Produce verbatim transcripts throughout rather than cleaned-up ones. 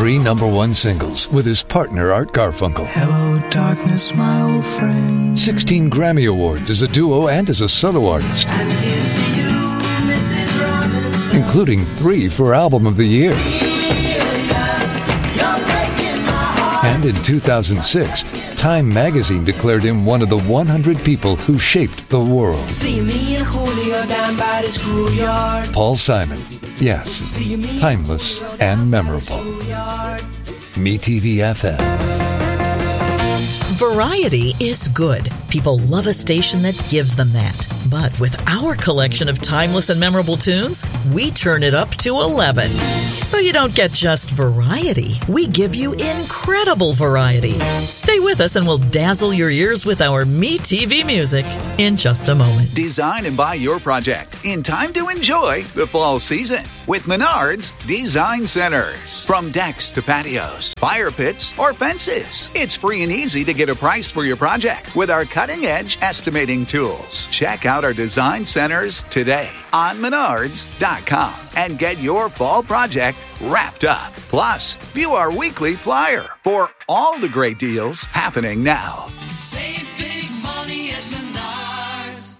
Three number one singles with his partner Art Garfunkel. Hello, darkness, my old friend. sixteen Grammy Awards as a duo and as a solo artist. And here's to you, Missus Robinson. Including three for Album of the Year. And in two thousand six, Time magazine declared him one of the one hundred people who shaped the world. See me and Julio down by the schoolyard. Paul Simon. Yes, timeless and memorable. Me T V F M. Variety is good. People love a station that gives them that. But with our collection of timeless and memorable tunes, we turn it up to eleven. So you don't get just variety. We give you incredible variety. Stay with us and we'll dazzle your ears with our Me T V music in just a moment. Design and buy your project in time to enjoy the fall season with Menards Design Centers. From decks to patios, fire pits, or fences, it's free and easy to get a price for your project with our cutting-edge estimating tools. Check out our design centers today on menards dot com and get your fall project wrapped up. Plus, view our weekly flyer for all the great deals happening now. Save big money at Menards.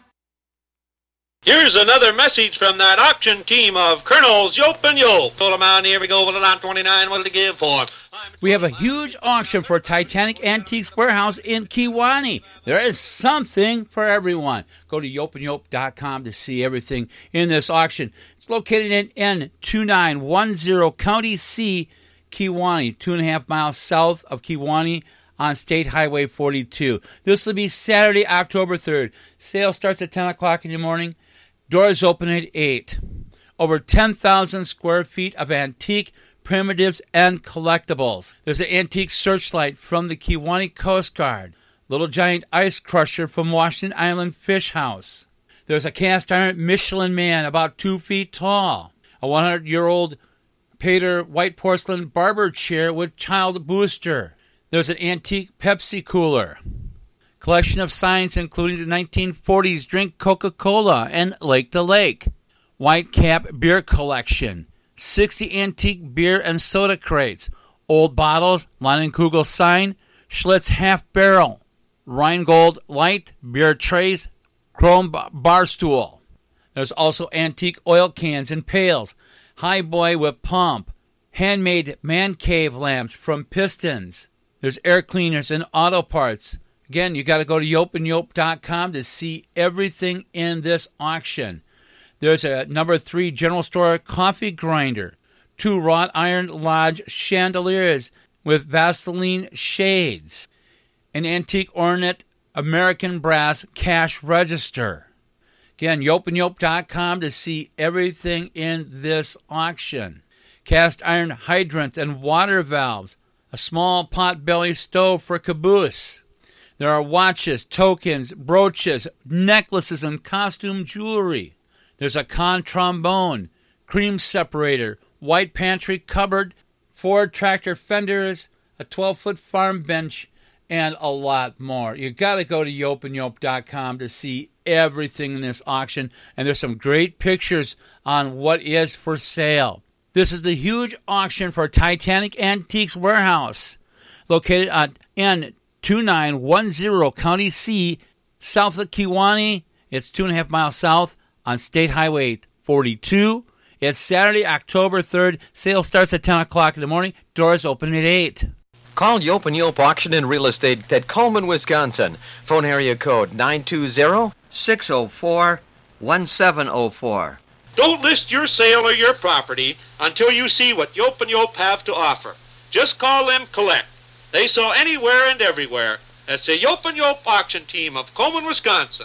Here's another message from that auction team of Colonels Yope and Yope. Pull them out, here we go with a lot twenty-nine. What did it give for? We have a huge auction for Titanic Antiques Warehouse in Kewanee. There is something for everyone. Go to yope and yope dot com to see everything in this auction. It's located in N two nine one zero County C, Kewanee, two and a half miles south of Kewanee on State Highway forty-two. This will be Saturday, October third. Sale starts at ten o'clock in the morning. Doors open at eight. Over ten thousand square feet of antique, primitives, and collectibles. There's an antique searchlight from the Kewanee Coast Guard. Little giant ice crusher from Washington Island Fish House. There's a cast iron Michelin Man about two feet tall. A one hundred year old Pater white porcelain barber chair with child booster. There's an antique Pepsi cooler. Collection of signs including the nineteen forties drink Coca-Cola and Lake to Lake. White Cap beer collection. sixty antique beer and soda crates. Old bottles, Leinenkugel sign, Schlitz half barrel. Rheingold light, beer trays, chrome bar stool. There's also antique oil cans and pails. High boy with pump. Handmade man cave lamps from Pistons. There's air cleaners and auto parts. Again, you got to go to yope and yope dot com to see everything in this auction. There's a number three general store coffee grinder. Two wrought iron lodge chandeliers with Vaseline shades. An antique ornate American brass cash register. Again, yope and yope dot com to see everything in this auction. Cast iron hydrants and water valves. A small potbelly stove for caboose. There are watches, tokens, brooches, necklaces, and costume jewelry. There's a con trombone, cream separator, white pantry cupboard, Ford tractor fenders, a twelve-foot farm bench, and a lot more. You got to go to yope and yope dot com to see everything in this auction, and there's some great pictures on what is for sale. This is the huge auction for Titanic Antiques Warehouse, located at N two nine one zero County C, south of Kewanee. It's two and a half miles south on State Highway forty-two. It's Saturday, October third. Sale starts at ten o'clock in the morning. Doors open at eight. Call Yope and Yope Auction and Real Estate at Coleman, Wisconsin. Phone area code nine two zero, six zero four, one seven zero four. Don't list your sale or your property until you see what Yope and Yope have to offer. Just call them collect. They sell anywhere and everywhere. That's the Yope and Yope Auction Team of Coleman, Wisconsin.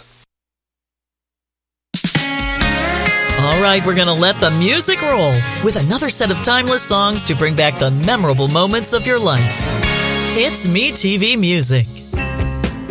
All right, we're going to let the music roll with another set of timeless songs to bring back the memorable moments of your life. It's Me T V Music.